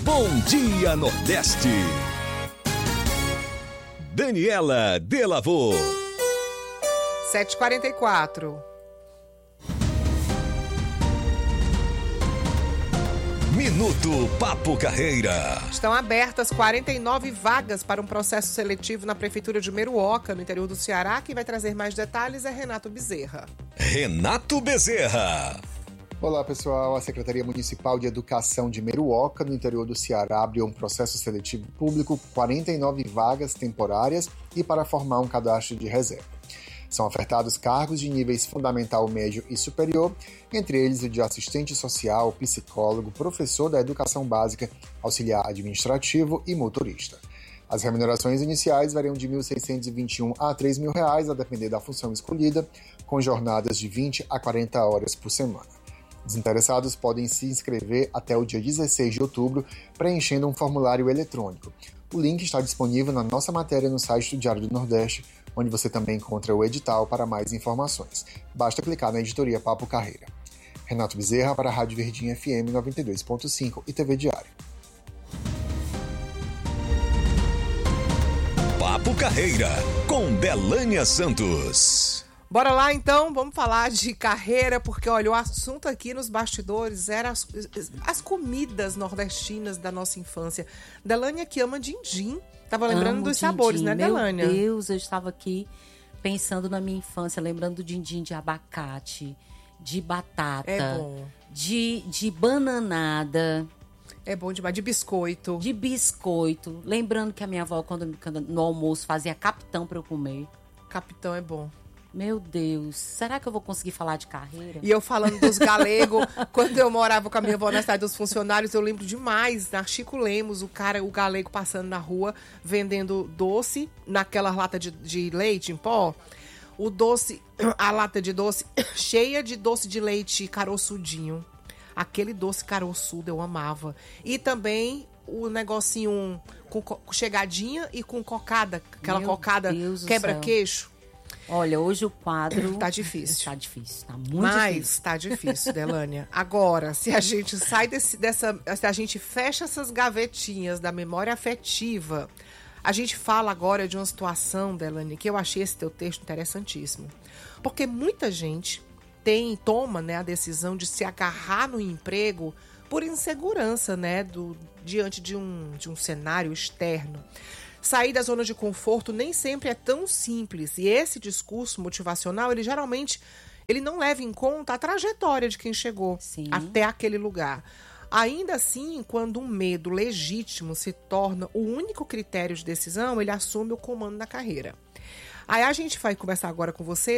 Bom Dia Nordeste. Daniela Delavô. 7h44. Minuto Papo Carreira. Estão abertas 49 vagas para um processo seletivo na Prefeitura de Meruoca, no interior do Ceará. Quem vai trazer mais detalhes é Renato Bezerra. Renato Bezerra. Olá, pessoal. A Secretaria Municipal de Educação de Meruoca, no interior do Ceará, abriu um processo seletivo público, 49 vagas temporárias e para formar um cadastro de reserva. São ofertados cargos de níveis fundamental, médio e superior, entre eles o de assistente social, psicólogo, professor da educação básica, auxiliar administrativo e motorista. As remunerações iniciais variam de R$ 1.621 a R$ 3.000, a depender da função escolhida, com jornadas de 20 a 40 horas por semana. Os interessados podem se inscrever até o dia 16 de outubro, preenchendo um formulário eletrônico. O link está disponível na nossa matéria no site do Diário do Nordeste, onde você também encontra o edital para mais informações. Basta clicar na editoria Papo Carreira. Renato Bezerra para a Rádio Verdinha FM 92.5 e TV Diário. Papo Carreira, com Belânia Santos. Bora lá, então, vamos falar de carreira, porque, olha, o assunto aqui nos bastidores era as comidas nordestinas da nossa infância. Delânia que ama din-din. Tava lembrando dos sabores, né, Delânia? Meu Deus, eu estava aqui pensando na minha infância, lembrando do din-din de abacate, de batata, de bananada. É bom demais, de biscoito. De biscoito. Lembrando que a minha avó, quando no almoço, fazia capitão para eu comer. Capitão é bom. Meu Deus, será que eu vou conseguir falar de carreira? E eu falando dos galegos, quando eu morava com a minha avó na cidade dos funcionários, eu lembro demais, na Chico Lemos, o galego passando na rua, vendendo doce, naquela lata de leite em pó. O doce, a lata de doce, cheia de doce de leite caroçudinho. Aquele doce caroçudo eu amava. E também o negocinho com chegadinha e com cocada, aquela cocada quebra-queixo. Olha, hoje o quadro... Tá difícil. Tá difícil, tá muito difícil. Mas tá difícil, Delânia. Agora, se a gente sai se a gente fecha essas gavetinhas da memória afetiva, a gente fala agora de uma situação, Delânia, que eu achei esse teu texto interessantíssimo. Porque muita gente toma, né, a decisão de se agarrar no emprego por insegurança, né, diante de um cenário externo. Sair da zona de conforto nem sempre é tão simples. E esse discurso motivacional, ele geralmente não leva em conta a trajetória de quem chegou até aquele lugar. Ainda assim, quando um medo legítimo se torna o único critério de decisão, ele assume o comando da carreira. Aí a gente vai conversar agora com você